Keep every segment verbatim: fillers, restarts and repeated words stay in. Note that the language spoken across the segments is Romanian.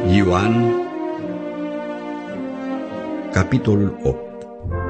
Ioan, capitolul opt.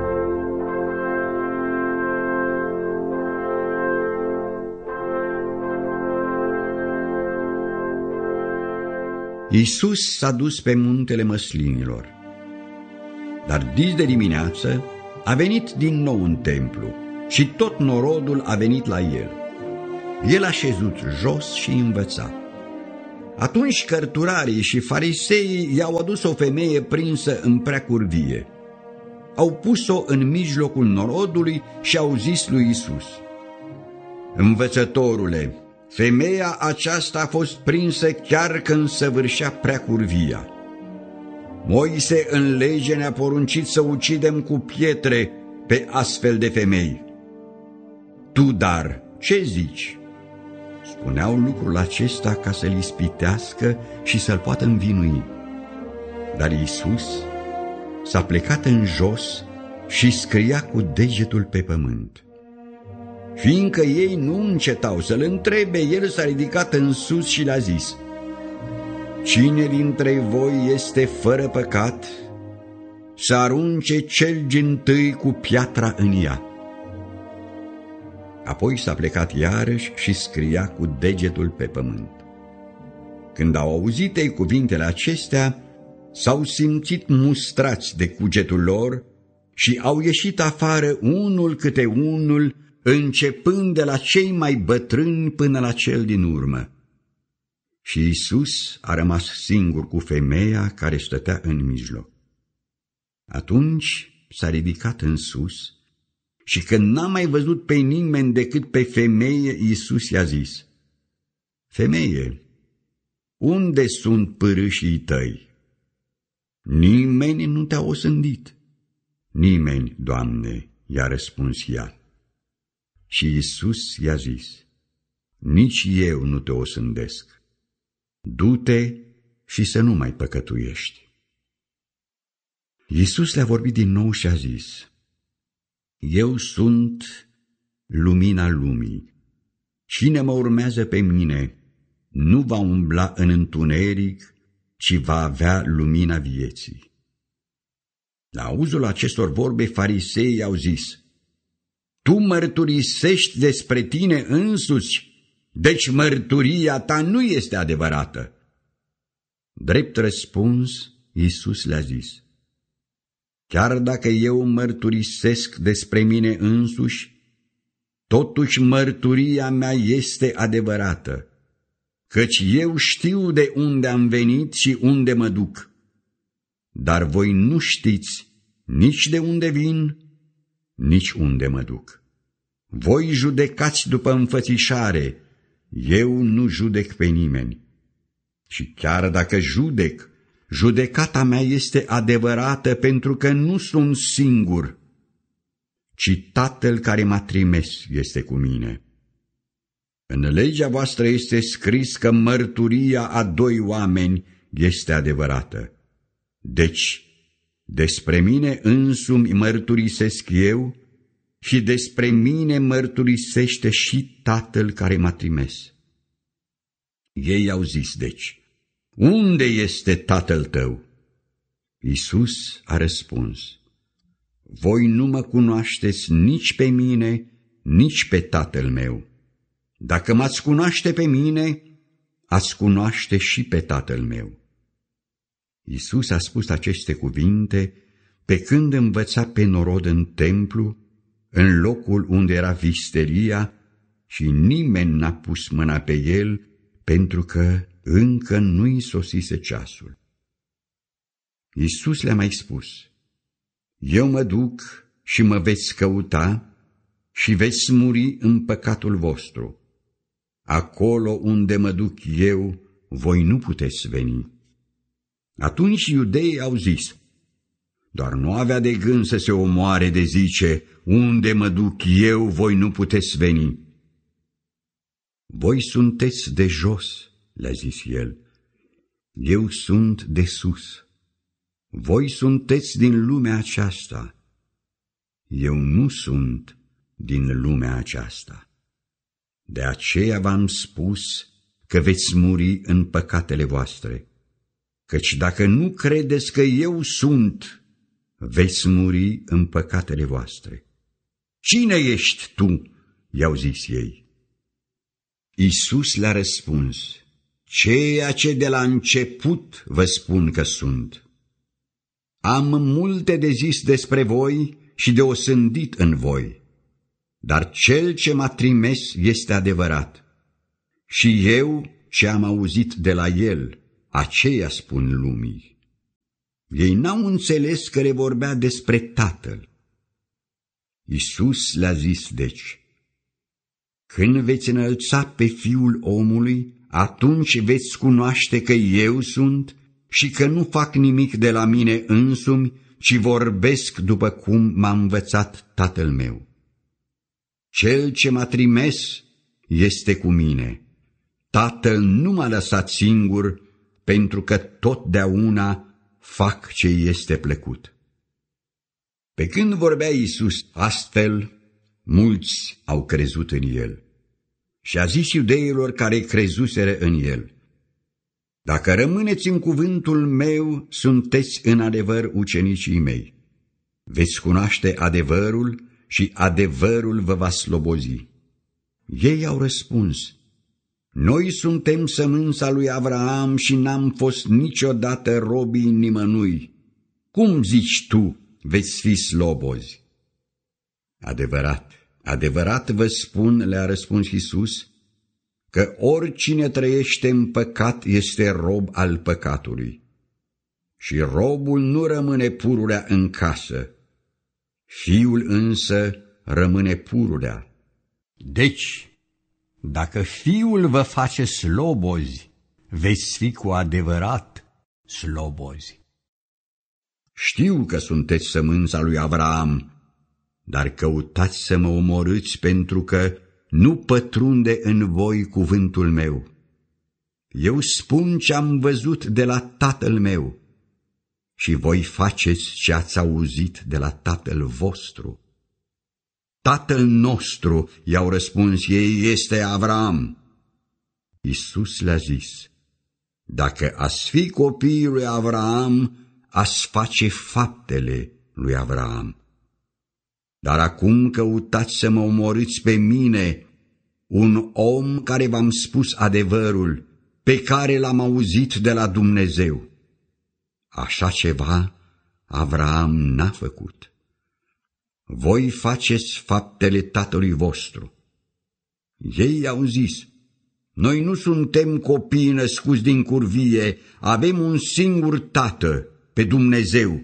Iisus s-a dus pe muntele Măslinilor, dar dis de dimineață a venit din nou în templu și tot norodul a venit la el. El a șezut jos și învăța. Atunci cărturarii și fariseii i-au adus o femeie prinsă în prea curvie. Au pus-o în mijlocul norodului și au zis lui Iisus: Învățătorule, femeia aceasta a fost prinsă chiar când săvârșea prea curvia. Moise în lege ne-a poruncit să ucidem cu pietre pe astfel de femei. Tu, dar, ce zici? Spuneau lucrul acesta ca să-l ispitească și să-l poată învinui. Dar Iisus s-a plecat în jos și scria cu degetul pe pământ. Fiindcă ei nu încetau să-l întrebe, el s-a ridicat în sus și le-a zis: Cine dintre voi este fără păcat, să arunce cel dintâi cu piatra în ea. Apoi s-a plecat iarăși și scria cu degetul pe pământ. Când au auzit ei cuvintele acestea, s-au simțit mustrați de cugetul lor și au ieșit afară unul câte unul, începând de la cei mai bătrâni până la cel din urmă. Și Iisus a rămas singur cu femeia care stătea în mijloc. Atunci s-a ridicat în sus și când n-a mai văzut pe nimeni decât pe femeie, Iisus i-a zis: Femeie, unde sunt pârâșii tăi? Nimeni nu te-a osândit. Nimeni, Doamne, i-a răspuns ea. Și Iisus i-a zis: Nici eu nu te osândesc. Du-te și să nu mai păcătuiești. Iisus le-a vorbit din nou și a zis: Eu sunt lumina lumii. Cine mă urmează pe mine nu va umbla în întuneric, ci va avea lumina vieții. La auzul acestor vorbe, fariseii au zis: Tu mărturisești despre tine însuți, deci mărturia ta nu este adevărată. Drept răspuns, Iisus le-a zis: Chiar dacă eu mărturisesc despre mine însuși, totuși mărturia mea este adevărată, căci eu știu de unde am venit și unde mă duc. Dar voi nu știți nici de unde vin, nici unde mă duc. Voi judecați după înfățișare, eu nu judec pe nimeni. Și chiar dacă judec, judecata mea este adevărată, pentru că nu sunt singur, ci Tatăl care m-a trimis este cu mine. În legea voastră este scris că mărturia a doi oameni este adevărată. Deci, despre mine însumi mărturisesc eu și despre mine mărturisește și Tatăl care m-a trimis. Ei au zis deci: Unde este Tatăl tău? Iisus a răspuns: Voi nu mă cunoașteți nici pe mine, nici pe Tatăl meu. Dacă m-ați cunoaște pe mine, ați cunoaște și pe Tatăl meu. Iisus a spus aceste cuvinte pe când învăța pe norod în templu, în locul unde era visteria, și nimeni n-a pus mâna pe el, pentru că încă nu-i sosise ceasul. Iisus le-a mai spus: Eu mă duc și mă veți căuta și veți muri în păcatul vostru. Acolo unde mă duc eu, voi nu puteți veni. Atunci iudeii au zis: Doar nu avea de gând să se omoare de zice: Unde mă duc eu, voi nu puteți veni. Voi sunteți de jos, le-a zis el, eu sunt de sus. Voi sunteți din lumea aceasta, eu nu sunt din lumea aceasta. De aceea v-am spus că veți muri în păcatele voastre. Căci dacă nu credeți că eu sunt, veți muri în păcatele voastre. Cine ești tu? I-au zis ei. Iisus le-a răspuns, ceea ce de la început vă spun că sunt. Am multe de zis despre voi și de osândit în voi, dar cel ce m-a trimis este adevărat. Și eu ce am auzit de la el, aceea spun lumii. Ei n-au înțeles că le vorbea despre Tatăl. Iisus le-a zis deci, când veți înălța pe Fiul omului, atunci veți cunoaște că eu sunt și că nu fac nimic de la mine însumi, ci vorbesc după cum m-a învățat Tatăl meu. Cel ce m-a trimis este cu mine. Tatăl nu m-a lăsat singur, pentru că totdeauna fac ce este plăcut. Pe când vorbea Iisus astfel, mulți au crezut în el. Și a zis iudeilor care crezuseră în el, dacă rămâneți în cuvântul meu, sunteți în adevăr ucenicii mei. Veți cunoaște adevărul și adevărul vă va slobozi. Ei au răspuns, noi suntem sămânța lui Avraam și n-am fost niciodată robii nimănui. Cum zici tu, veți fi slobozi? Adevărat, adevărat vă spun, le-a răspuns Iisus, că oricine trăiește în păcat este rob al păcatului. Și robul nu rămâne pururea în casă, fiul însă rămâne pururea. Deci, dacă fiul vă face slobozi, veți fi cu adevărat slobozi. Știu că sunteți sămânța lui Avraam, dar căutați să mă omorâți pentru că nu pătrunde în voi cuvântul meu. Eu spun ce am văzut de la Tatăl meu și voi faceți ce ați auzit de la Tatăl vostru. Tatăl nostru, i-au răspuns ei, este Avraam. Iisus le-a zis, dacă ați fi copiii lui Avraam, ați face faptele lui Avraam. Dar acum căutați să mă omorâți pe mine, un om care v-am spus adevărul, pe care l-am auzit de la Dumnezeu. Așa ceva Avraam n-a făcut. Voi faceți faptele tatălui vostru. Ei au zis, noi nu suntem copii născuți din curvie, avem un singur tată, pe Dumnezeu.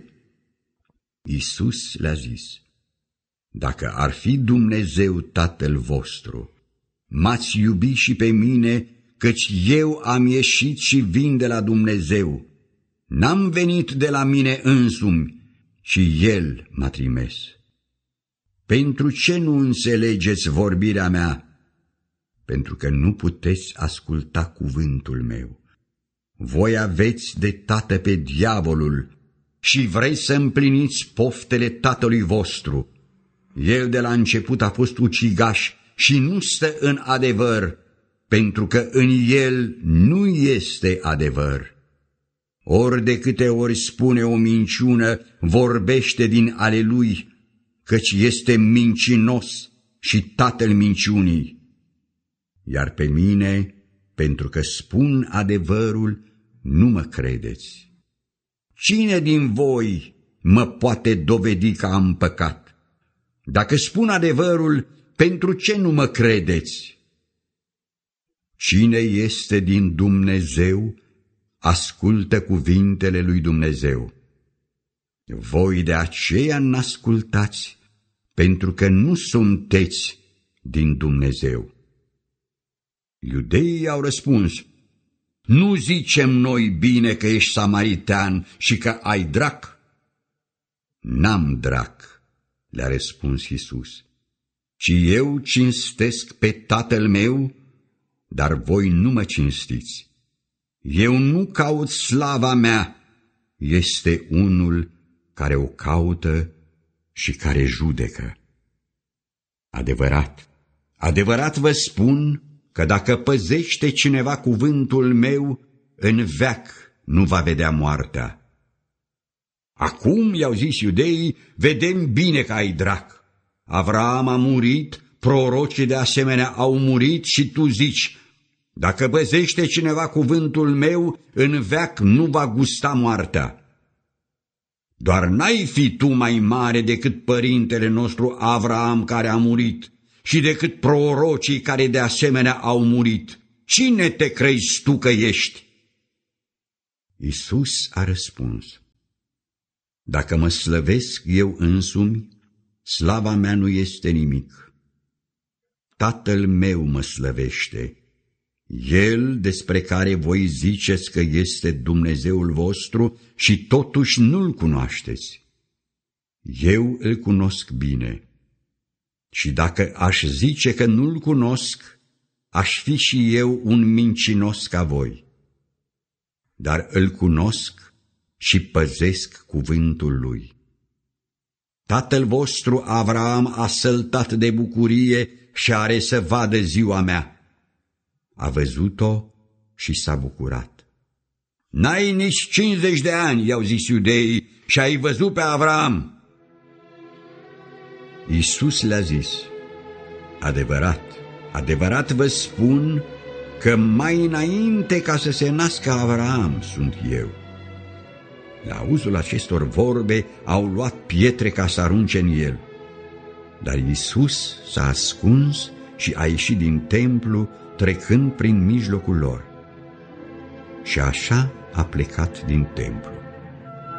Iisus le-a zis, dacă ar fi Dumnezeu Tatăl vostru, m-ați iubi și pe mine, căci eu am ieșit și vin de la Dumnezeu. N-am venit de la mine însumi, ci El m-a trimis. Pentru ce nu înțelegeți vorbirea mea? Pentru că nu puteți asculta cuvântul meu. Voi aveți de tată pe diavolul și vreți să împliniți poftele tatălui vostru. El de la început a fost ucigaș și nu stă în adevăr, pentru că în el nu este adevăr. Ori de câte ori spune o minciună, vorbește din ale lui, căci este mincinos și tatăl minciunii. Iar pe mine, pentru că spun adevărul, nu mă credeți. Cine din voi mă poate dovedi că am păcat? Dacă spun adevărul, pentru ce nu mă credeți? Cine este din Dumnezeu, ascultă cuvintele lui Dumnezeu. Voi de aceea n-ascultați, pentru că nu sunteți din Dumnezeu. Iudeii au răspuns, nu zicem noi bine că ești samaritean și că ai drac? N-am drac, le-a răspuns Iisus, ci eu cinstesc pe Tatăl meu, dar voi nu mă cinstiți. Eu nu caut slava mea, este unul care o caută și care judecă. Adevărat, adevărat vă spun că dacă păzește cineva cuvântul meu, în veac nu va vedea moartea. Acum, i-au zis iudeii, vedem bine că ai drac. Avraam a murit, prorocii de asemenea au murit și tu zici, dacă păzește cineva cuvântul meu, în veac nu va gusta moartea. Doar n-ai fi tu mai mare decât părintele nostru Avraam care a murit și decât prorocii care de asemenea au murit. Cine te crezi tu că ești? Iisus a răspuns, dacă mă slăvesc eu însumi, slava mea nu este nimic. Tatăl meu mă slăvește, El despre care voi ziceți că este Dumnezeul vostru și totuși nu-L cunoașteți. Eu îl cunosc bine și dacă aș zice că nu-L cunosc, aș fi și eu un mincinos ca voi. Dar îl cunosc și păzesc cuvântul lui. Tatăl vostru Avraam a săltat de bucurie și are să vadă ziua mea. A văzut-o și s-a bucurat. N-ai nici cincizeci de ani, i-au zis iudeii, și ai văzut pe Avraam. Iisus le-a zis, adevărat, adevărat vă spun că mai înainte ca să se nască Avraam sunt eu. La auzul acestor vorbe au luat pietre ca să arunce în el. Dar Iisus s-a ascuns și a ieșit din templu, trecând prin mijlocul lor. Și așa a plecat din templu.